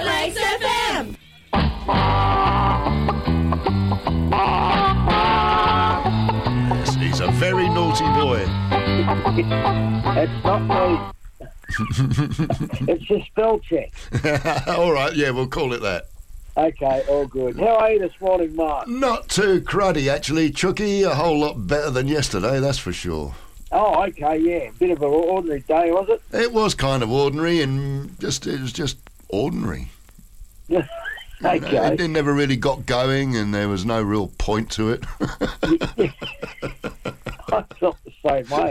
LXFM. Yes, he's a very naughty boy. It's not me. It's a spell check. All right, yeah, we'll call it that. Okay, all good. How are you this morning, Mark? Not too cruddy, actually, Chucky. A whole lot better than yesterday, that's for sure. Oh, okay, yeah. Bit of an ordinary day, was it? It was kind of ordinary, and it was just ordinary. Okay. It never really got going, and there was no real point to it. I felt the same way.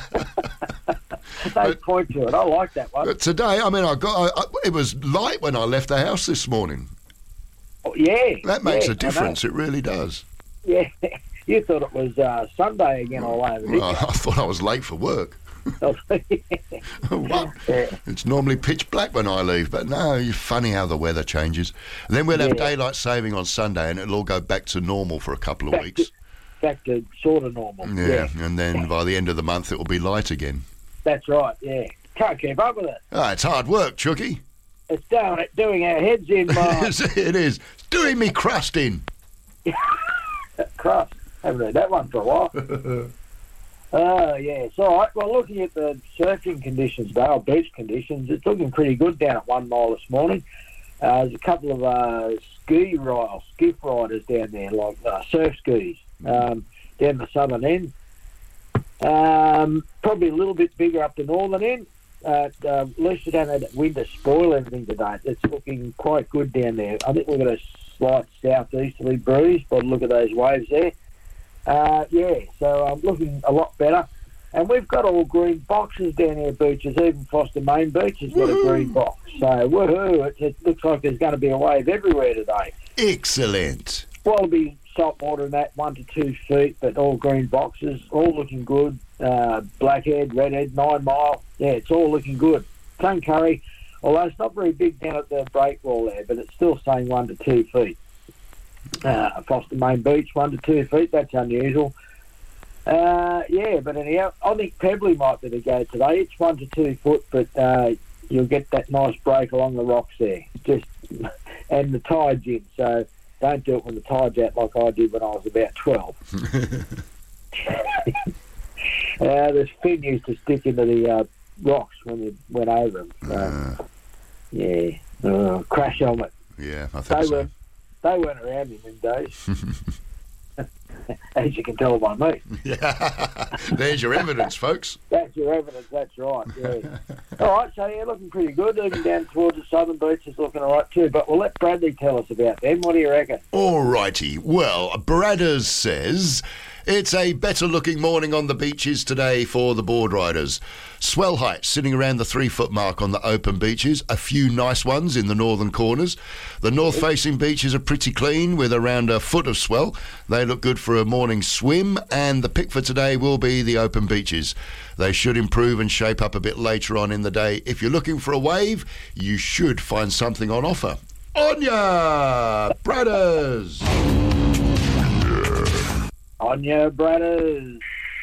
No point to it. I like that one. But today, I mean, it was light when I left the house this morning. Oh, yeah. That makes yeah, a difference. It really does. Yeah. You thought it was Sunday again all over, didn't Well, I thought I was late for work. you? What? Yeah. It's normally pitch black when I leave, but no, it's funny how the weather changes. And then we'll have Yeah. daylight saving on Sunday, and it'll all go back to normal for a couple of weeks. Back to sort of normal. Yeah, and then by the end of the month, it will be light again. That's right, yeah. Can't keep up with it. Ah, it's hard work, Chucky. It's doing our heads in, Mark. It is. It's doing me crust in. Crust. Haven't heard that one for a while. Oh, yeah. It's all right. Well, looking at the surfing conditions today, or beach conditions, it's looking pretty good down at 1 mile this morning. There's a couple of skiff riders down there, like surf skis, down the southern end. Probably a little bit bigger up the northern end. At least we don't have that wind to spoil everything today. It's looking quite good down there. I think we've got a slight southeasterly breeze by the look of those waves there. So I'm looking a lot better. And we've got all green boxes down here, beaches. Even Foster Main Beach has got a green box. So, woohoo, it looks like there's going to be a wave everywhere today. Excellent. Well, it'll be salt water in that 1 to 2 feet, but all green boxes, all looking good. Blackhead, Redhead, 9 Mile. Yeah, it's all looking good. Tuncurry, although it's not very big down at the break wall there, but it's still saying 1 to 2 feet. Foster Main Beach, 1 to 2 feet. That's unusual. But anyhow, I think Pebbly might be the go today. It's 1 to 2 foot, but you'll get that nice break along the rocks there. And the tide's in, so don't do it when the tide's out like I did when I was about 12. The fin used to stick into the rocks when you went over them. So, crash helmet. Yeah, I think so. They weren't around in them days. As you can tell by me. Yeah. There's your evidence, folks. That's your evidence, that's right, yeah. All right, so yeah, looking pretty good. Even down towards the southern beaches looking all right too. But we'll let Bradley tell us about them. What do you reckon? All righty. Well, Bradders says it's a better looking morning on the beaches today for the board riders. Swell heights sitting around the 3 foot mark on the open beaches. A few nice ones in the northern corners. The north facing beaches are pretty clean with around a foot of swell. They look good for a morning swim, and the pick for today will be the open beaches. They should improve and shape up a bit later on in the day. If you're looking for a wave, you should find something on offer. On ya, Bradders! On ya, Bradders!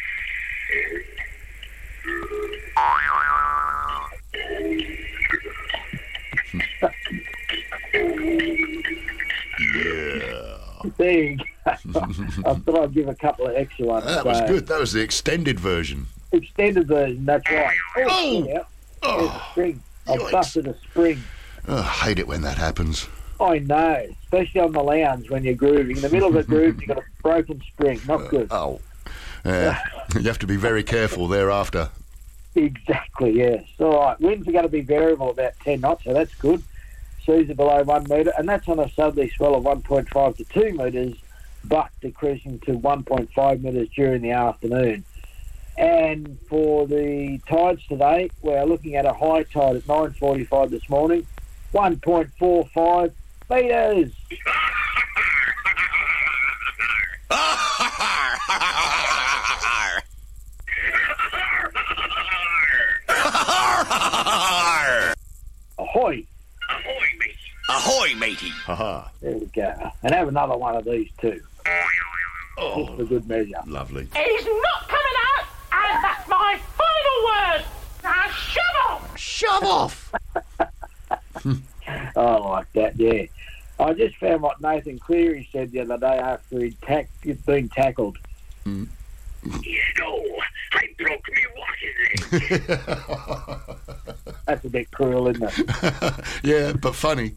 There you go. I thought I'd give a couple of extra ones. That was good. That was the extended version. Extended version, that's right. Oh! Yeah. There's a spring. I've Yikes. busted a spring. Oh, I hate it when that happens. I know, especially on the lounge when you're grooving. In the middle of the groove, you've got a broken spring. Not good. You have to be very careful thereafter. Exactly, yes. All right, winds are going to be variable about 10 knots, so that's good. Seas are below 1 metre, and that's on a southerly swell of 1.5 to 2 metres, but decreasing to 1.5 metres during the afternoon. And for the tides today, we're looking at a high tide at 9:45 this morning, 1.45 metres. Ahoy! Ahoy, matey! Ahoy, matey! Ha-ha. There we go. And have another one of these too. Just for good measure. Lovely. He's not coming out, and that's my final word. Now shove off! Shove off! I like that, yeah. I just found what Nathan Cleary said the other day after he'd been tackled. No, I broke me walking leg. That's a bit cruel, isn't it? Yeah, but funny.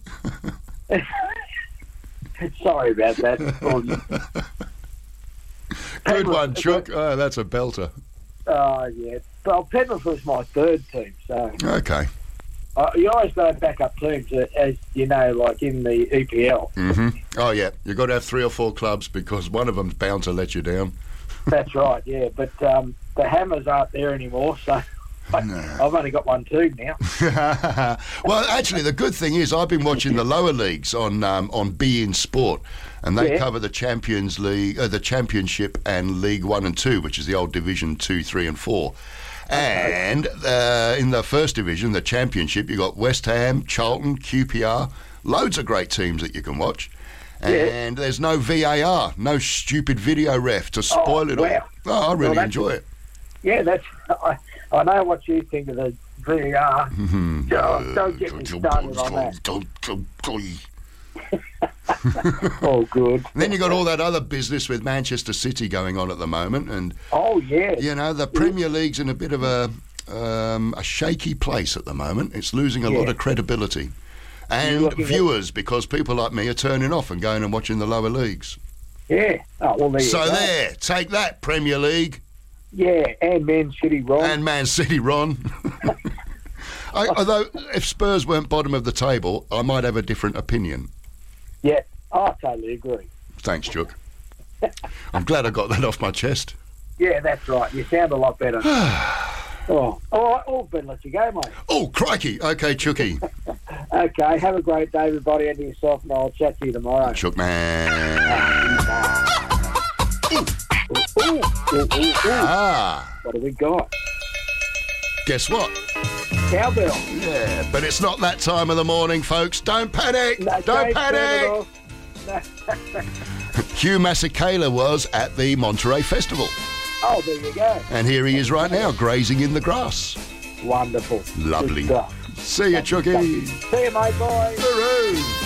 Sorry about that. Good one, Chook. Oh, that's a belter. Oh, yeah. Well, Penrith was my third team, so... Okay. You always got to back up teams, as you know, like in the EPL. Mm-hmm. Oh, yeah. You've got to have 3 or 4 clubs because one of them's bound to let you down. That's right, yeah. But the Hammers aren't there anymore, so I've only got one team now. Well, actually, the good thing is I've been watching the lower leagues on Be In Sport, and they cover the Champions League, the Championship, and League 1 and 2, which is the old Division 2, 3, and 4. And in the first division, the Championship, you got West Ham, Charlton, QPR, loads of great teams that you can watch. And there's no VAR, no stupid video ref to spoil it all. Oh, I really enjoy it. Yeah, that's. I know what you think of the VAR. Don't get me started on that. Oh, good. And then you got all that other business with Manchester City going on at the moment, and you know the Premier League's in a bit of a shaky place at the moment. It's losing a lot of credibility and viewers because people like me are turning off and going and watching the lower leagues. Yeah. Oh, well, there you go. There, take that, Premier League. Yeah, and Man City, Ron. And Man City, Ron. Although, if Spurs weren't bottom of the table, I might have a different opinion. Yeah, I totally agree. Thanks, Chook. I'm glad I got that off my chest. Yeah, that's right. You sound a lot better. All right, Ben, let you go, mate. Oh, crikey. Okay, Chookie. Okay, have a great day, everybody, and yourself, and I'll chat to you tomorrow. Chook, man. What have we got? Guess what? Cowbell. Yeah, but it's not that time of the morning, folks. Don't panic. Don't panic. Hugh Masekela was at the Monterey Festival. Oh, there you go. And here he is right now, grazing in the grass. Wonderful. Lovely. See you, Chookie. See you, mate. Bye. Hooroo.